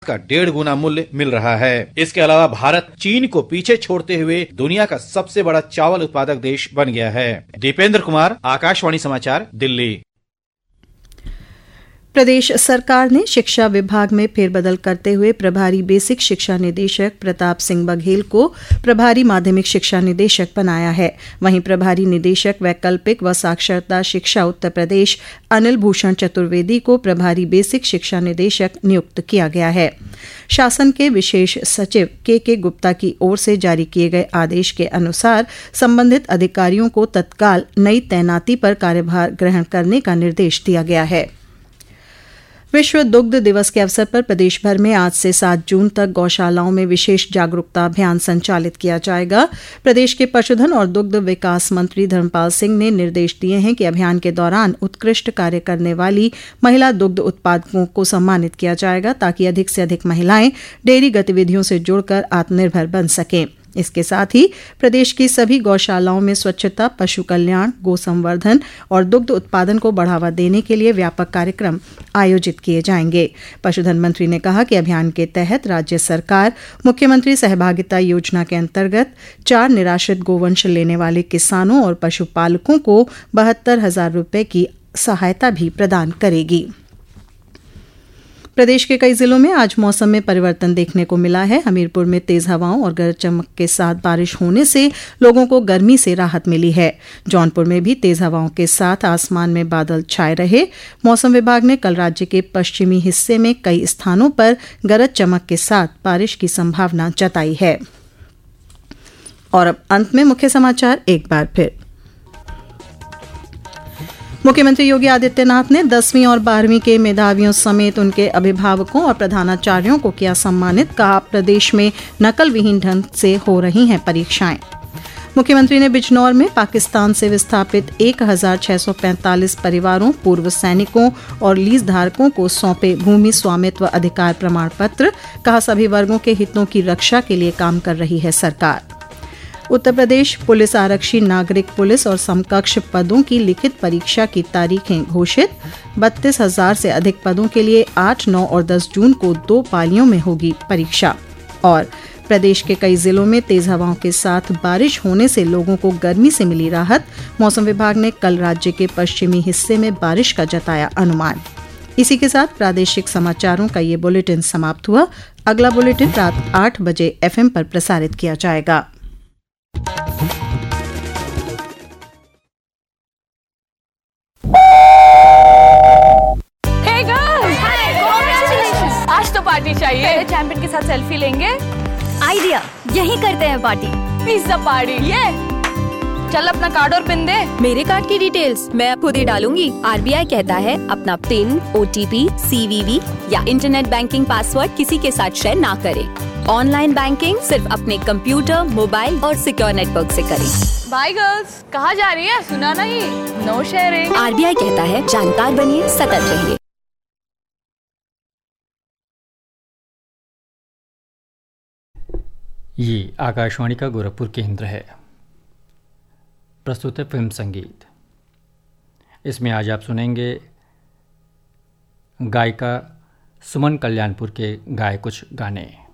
का 1.5 गुना मूल्य मिल रहा है। इसके अलावा भारत चीन को पीछे छोड़ते हुए दुनिया का सबसे बड़ा चावल उत्पादक देश बन गया है। दीपेंद्र कुमार, आकाशवाणी समाचार, दिल्ली। प्रदेश सरकार ने शिक्षा विभाग में फेरबदल करते हुए प्रभारी बेसिक शिक्षा निदेशक प्रताप सिंह बघेल को प्रभारी माध्यमिक शिक्षा निदेशक बनाया है। वहीं प्रभारी निदेशक वैकल्पिक व साक्षरता शिक्षा उत्तर प्रदेश अनिल भूषण चतुर्वेदी को प्रभारी बेसिक शिक्षा निदेशक नियुक्त किया गया है। शासन के विशेष सचिव के गुप्ता की ओर से जारी किए गए आदेश के अनुसार संबंधित अधिकारियों को तत्काल नई तैनाती पर कार्यभार ग्रहण करने का निर्देश दिया गया है। विश्व दुग्ध दिवस के अवसर पर प्रदेश भर में आज से 7 जून तक गौशालाओं में विशेष जागरूकता अभियान संचालित किया जाएगा। प्रदेश के पशुधन और दुग्ध विकास मंत्री धर्मपाल सिंह ने निर्देश दिए हैं कि अभियान के दौरान उत्कृष्ट कार्य करने वाली महिला दुग्ध उत्पादकों को सम्मानित किया जाएगा ताकि अधिक से अधिक महिलाएं डेयरी गतिविधियों से जुड़कर आत्मनिर्भर बन सकें। इसके साथ ही प्रदेश की सभी गौशालाओं में स्वच्छता, पशु कल्याण, गो संवर्धन और दुग्ध उत्पादन को बढ़ावा देने के लिए व्यापक कार्यक्रम आयोजित किए जाएंगे। पशुधन मंत्री ने कहा कि अभियान के तहत राज्य सरकार मुख्यमंत्री सहभागिता योजना के अंतर्गत 4 निराश्रित गोवंश लेने वाले किसानों और पशुपालकों को 72,000 रुपये की सहायता भी प्रदान करेगी। प्रदेश के कई जिलों में आज मौसम में परिवर्तन देखने को मिला है। हमीरपुर में तेज हवाओं और गरज चमक के साथ बारिश होने से लोगों को गर्मी से राहत मिली है। जौनपुर में भी तेज हवाओं के साथ आसमान में बादल छाए रहे। मौसम विभाग ने कल राज्य के पश्चिमी हिस्से में कई स्थानों पर गरज चमक के साथ बारिश की संभावना जताई है। और अब अंत में मुख्य समाचार एक बार फिर। मुख्यमंत्री योगी आदित्यनाथ ने 10वीं और 12वीं के मेधावियों समेत उनके अभिभावकों और प्रधानाचार्यों को किया सम्मानित। कहा, प्रदेश में नकल विहीन ढंग से हो रही हैं परीक्षाएं। मुख्यमंत्री ने बिजनौर में पाकिस्तान से विस्थापित 1,645 परिवारों, पूर्व सैनिकों और लीज धारकों को सौंपे भूमि स्वामित्व अधिकार प्रमाण पत्र। कहा, सभी वर्गों के हितों की रक्षा के लिए काम कर रही है सरकार। उत्तर प्रदेश पुलिस आरक्षी, नागरिक पुलिस और समकक्ष पदों की लिखित परीक्षा की तारीखें घोषित। 32,000 से अधिक पदों के लिए 8, 9 और 10 जून को 2 पालियों में होगी परीक्षा। और प्रदेश के कई जिलों में तेज हवाओं के साथ बारिश होने से लोगों को गर्मी से मिली राहत। मौसम विभाग ने कल राज्य के पश्चिमी हिस्से में बारिश का जताया अनुमान। इसी के साथ प्रादेशिक समाचारों का ये बुलेटिन समाप्त हुआ। अगला बुलेटिन रात 8 बजे FM पर प्रसारित किया जाएगा। आज तो पार्टी चाहिए। पहले चैंपियन के साथ सेल्फी लेंगे। आइडिया, यही करते हैं पार्टी। Pizza party. ये चल अपना कार्ड और पिन दे। मेरे कार्ड की डिटेल्स मैं खुद ही डालूंगी। RBI कहता है अपना पिन, OTP, CVV या इंटरनेट बैंकिंग पासवर्ड किसी के साथ शेयर ना करें। ऑनलाइन बैंकिंग सिर्फ अपने कंप्यूटर, मोबाइल और सिक्योर नेटवर्क से करें। बाय गर्ल्स, कहाँ जा रही है? सुना नहीं, नो शेयरिंग। RBI कहता है जानकार बनिए, सतर्क रहिए। ये आकाशवाणी का गोरखपुर केंद्र है। प्रस्तुत है फिल्म संगीत। इसमें आज आप सुनेंगे गायिका सुमन कल्याणपुर के गाए कुछ गाने।